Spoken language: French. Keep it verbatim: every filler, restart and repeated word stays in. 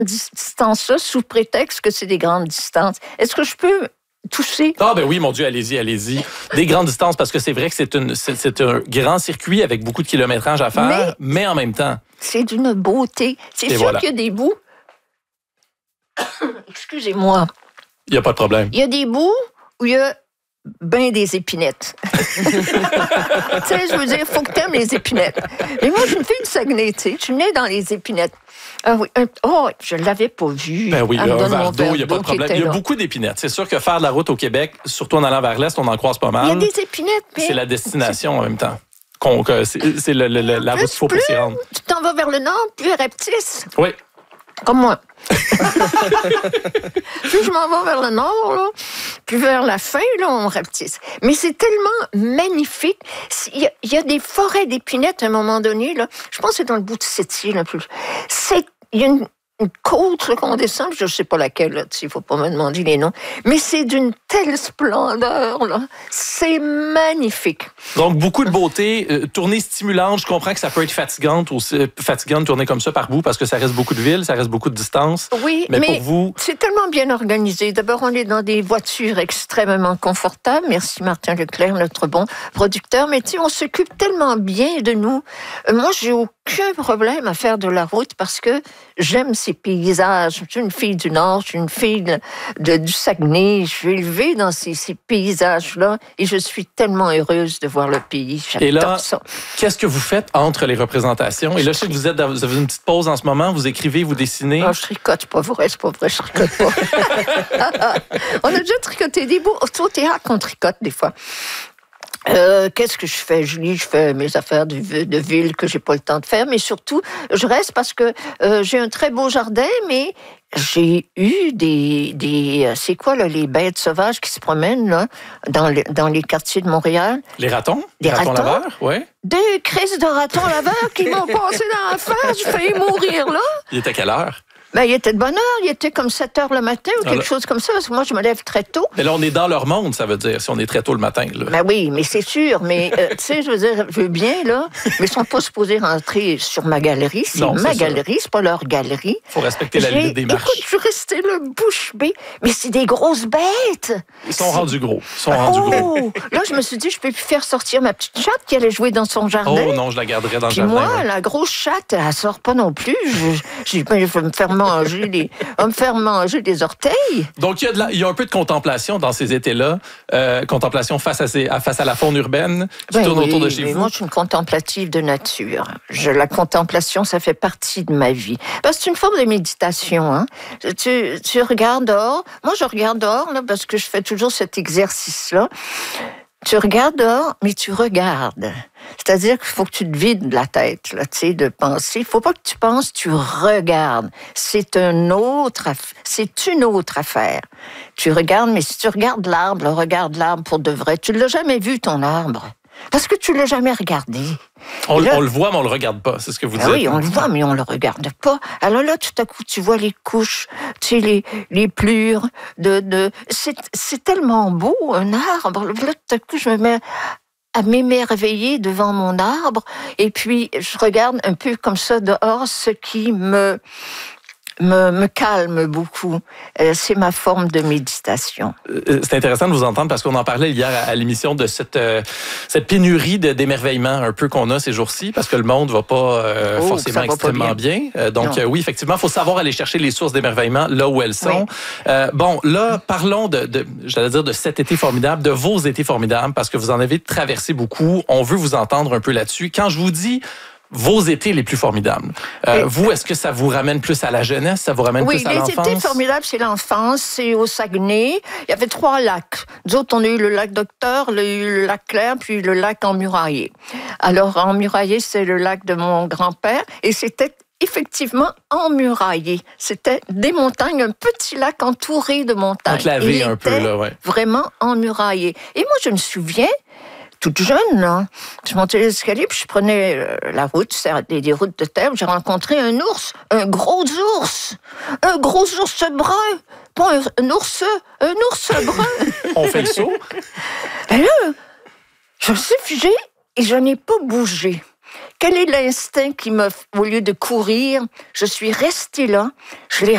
distances-là sous prétexte que c'est des grandes distances. Est-ce que je peux toucher? Ah ben oui, mon Dieu, allez-y, allez-y. Des grandes distances, parce que c'est vrai que c'est, une, c'est, c'est un grand circuit avec beaucoup de kilométrage à faire, mais, mais en même temps... C'est d'une beauté. C'est sûr voilà. qu'il y a des bouts... Excusez-moi. Il n'y a pas de problème. Il y a des bouts où il y a ben des épinettes. Tu sais, je veux dire, il faut que tu aimes les épinettes. Mais moi, je me fais une Saguenay, tu sais. Je suis née dans les épinettes. Ah oui. Oh, je ne l'avais pas vu. Ben oui, un verre d'eau, il n'y a pas de problème. Il y a là. beaucoup d'épinettes. C'est sûr que faire de la route au Québec, surtout en allant vers l'Est, on en croise pas mal. Il y a des épinettes, mais... C'est la destination en même temps. Qu'on, que c'est c'est le, le, la route qu'il faut pour s'y rendre. Tu t'en vas vers le nord, plus Reptis. Oui. Comme moi. Plus je m'en vais vers le nord, là, plus vers la fin, là, on rapetisse. Mais c'est tellement magnifique. Il y, a, il y a des forêts d'épinettes à un moment donné. Là. Je pense que c'est dans le bout de Sétier. Là, plus. C'est, il y a une, une côte là, qu'on descend, je ne sais pas laquelle, il ne faut pas me demander les noms, mais c'est d'une telle splendeur. Là. C'est magnifique. Donc, beaucoup de beauté, euh, tournée stimulante. Je comprends que ça peut être fatigante aussi, fatigant de tourner comme ça par bout parce que ça reste beaucoup de villes, ça reste beaucoup de distance. Oui, mais, mais pour vous... c'est tellement bien organisé. D'abord, on est dans des voitures extrêmement confortables. Merci Martin Leclerc, notre bon producteur. Mais tu sais, on s'occupe tellement bien de nous. Euh, moi, j'ai aucun problème à faire de la route parce que j'aime ces paysages. Je suis une fille du Nord, je suis une fille de, de, du Saguenay. Je suis élevée dans ces, ces paysages-là et je suis tellement heureuse de voir le pays. J'adore et là, ça. Qu'est-ce que vous faites entre les représentations? Et là, je sais que vous êtes dans, vous avez une petite pause en ce moment, vous écrivez, vous dessinez. Ah, je tricote, c'est pas vrai, c'est pas vrai, je tricote pas. On a déjà tricoté des bouts. Au théâtre, on tricote des fois. Euh, qu'est-ce que je fais? Je lis, je fais mes affaires de, de ville que j'ai pas le temps de faire, mais surtout, je reste parce que euh, j'ai un très beau jardin, mais j'ai eu des, des c'est quoi là, les bêtes sauvages qui se promènent là dans les, dans les quartiers de Montréal? Les ratons? Des ratons, ratons laveurs? Ouais. Des crises de ratons laveurs qui m'ont passé dans la face, j'ai failli mourir là. Il était à quelle heure? Ben, il était de bonne heure, il était comme sept heures le matin ou quelque Alors, chose comme ça, parce que moi, je me lève très tôt. Mais là, on est dans leur monde, ça veut dire, si on est très tôt le matin. Là. Ben oui, mais c'est sûr, mais euh, tu sais, je veux dire, je veux bien, là, mais ils sont pas supposés rentrer sur ma galerie, c'est non, ma c'est galerie, c'est pas leur galerie. Il faut respecter la limite des marches. Écoute, je suis restée le bouche bée, mais c'est des grosses bêtes. Ils sont c'est... rendus gros, ils sont rendus oh, gros. Là, je me suis dit, je peux plus faire sortir ma petite chatte qui allait jouer dans son jardin. Oh non, je la garderai dans Puis le jardin. moi, ouais. La grosse chatte, elle sort pas non plus. Je, je, je vais me faire manger les... On va me faire manger des orteils. Donc, il y a, de la, il y a un peu de contemplation dans ces étés-là. Euh, contemplation face à, ces, face à la faune urbaine qui ben tourne oui, autour de chez vous. Moi, je suis une contemplative de nature. Je, la contemplation, ça fait partie de ma vie. Parce que c'est une forme de méditation. Hein. Tu, tu regardes dehors. Moi, je regarde dehors là, parce que je fais toujours cet exercice-là. Tu regardes dehors, mais tu regardes. C'est-à-dire qu'il faut que tu te vides la tête, là, tu sais, de penser. Il ne faut pas que tu penses, tu regardes. C'est un autre, c'est une autre affaire. Tu regardes, mais si tu regardes l'arbre, là, regarde l'arbre pour de vrai. Tu ne l'as jamais vu, ton arbre. Parce que tu ne l'as jamais regardé. On, là, on le voit, mais on ne le regarde pas, c'est ce que vous dites. Ah oui, on le voit, mais on ne le regarde pas. Alors là, tout à coup, tu vois les couches, tu sais, les, les plures. De, de... C'est, c'est tellement beau, un arbre. Là, tout à coup, je me mets à m'émerveiller devant mon arbre. Et puis, je regarde un peu comme ça dehors, ce qui me... Me, me calme beaucoup. Euh, c'est ma forme de méditation. Euh, c'est intéressant de vous entendre parce qu'on en parlait hier à, à l'émission de cette, euh, cette pénurie de, d'émerveillement un peu qu'on a ces jours-ci parce que le monde ne va pas euh, oh, forcément va extrêmement pas bien. bien. Euh, donc euh, oui, effectivement, il faut savoir aller chercher les sources d'émerveillement là où elles sont. Oui. Euh, bon, là, parlons de, de, j'allais dire de cet été formidable, de vos étés formidables parce que vous en avez traversé beaucoup. On veut vous entendre un peu là-dessus. Quand je vous dis vos étés les plus formidables. Euh, vous, est-ce que ça vous ramène plus à la jeunesse? Ça vous ramène oui, plus à l'enfance? Oui, les étés formidables, c'est l'enfance. C'est au Saguenay. Il y avait trois lacs. Nous autres, on a eu le lac Docteur, on a eu le lac Clair, puis le lac Emmuraillé. Alors, Emmuraillé, c'est le lac de mon grand-père. Et c'était effectivement emmuraillé. C'était des montagnes, un petit lac entouré de montagnes. Enclavé un peu, là, ouais. Vraiment emmuraillé. Et moi, je me souviens... toute jeune, là. Je montais les escaliers, puis je prenais la route, des, des routes de terre. J'ai rencontré un ours, un gros ours, un gros ours brun. Pas un, un ours, un ours brun. On fait le saut? Et là, je me suis figée et je n'ai pas bougé. Quel est l'instinct qui m'a, au lieu de courir, je suis restée là, je l'ai